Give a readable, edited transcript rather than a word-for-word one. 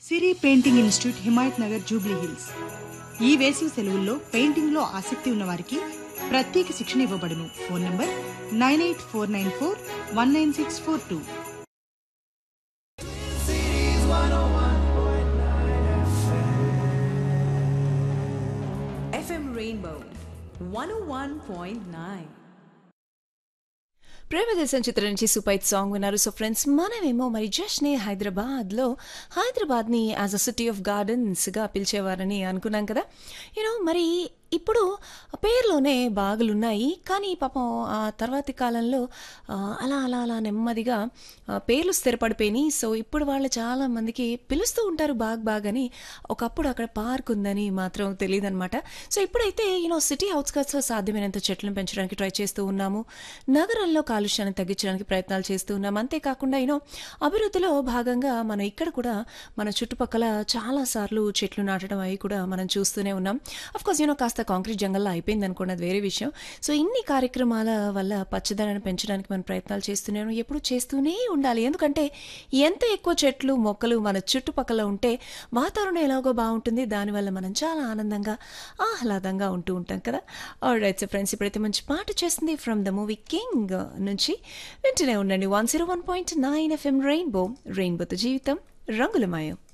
సిరి painting institute Himayat Nagar Jubilee hills. ఈ వేసవి సెలవుల్లో పెయింటింగ్ లో ఆసక్తి ఉన్న వారికి ప్రత్యేక శిక్షణ ఇవ్వబడును. Phone number 9844199642. FM Rainbow 101.9. Premadesam చిత్రం నుంచి సూపర్ సాంగ్ విన్నారు. సో ఫ్రెండ్స్, మనమేమో మరి జస్ట్ని హైదరాబాద్ని యాజ్ అ సిటీ ఆఫ్ గార్డెన్స్గా పిలిచేవారని అనుకున్నాం కదా. మరి ఇప్పుడు పేర్లోనే బాగులున్నాయి, కానీ పాపం ఆ తర్వాతి కాలంలో అలా అలా అలా నెమ్మదిగా పేర్లు స్థిరపడిపోయినాయి. సో ఇప్పుడు వాళ్ళు చాలా మందికి పిలుస్తూ ఉంటారు బాగని. ఒకప్పుడు అక్కడ పార్క్ ఉందని మాత్రం తెలియదు అనమాట. సో ఇప్పుడైతే సిటీ అవుట్స్కట్స్లో సాధ్యమైనంత చెట్లను పెంచడానికి ట్రై చేస్తూ ఉన్నాము. నగరంలో కాలుష్యాన్ని తగ్గించడానికి ప్రయత్నాలు చేస్తూ ఉన్నాము. అంతేకాకుండా అభివృద్ధిలో భాగంగా మనం ఇక్కడ కూడా మన చుట్టుపక్కల చాలాసార్లు చెట్లు నాటడం అవి కూడా మనం చూస్తూనే ఉన్నాం. అఫ్కోర్స్ కాస్త కాంక్రీట్ జంగల్లో అయిపోయింది అనుకోండి, అది వేరే విషయం. సో ఇన్ని కార్యక్రమాల వల్ల పచ్చదనాన్ని పెంచడానికి మనం ప్రయత్నాలు చేస్తున్నాము, ఎప్పుడు చేస్తూనే ఉండాలి. ఎందుకంటే ఎంత ఎక్కువ చెట్లు మొక్కలు మన చుట్టుపక్కల ఉంటే వాతావరణం ఎలాగో బాగుంటుంది, దానివల్ల మనం చాలా ఆనందంగా ఆహ్లాదంగా ఉంటూ ఉంటాం కదా. ఆల్రైట్ సో ఫ్రెండ్స్, ఇప్పుడైతే మంచి పాట చేస్తుంది ఫ్రమ్ ద మూవీ కింగ్ నుంచి. వింటూనే ఉండండి 101.9 FM రెయిన్బోతో జీవితం రంగులమయం.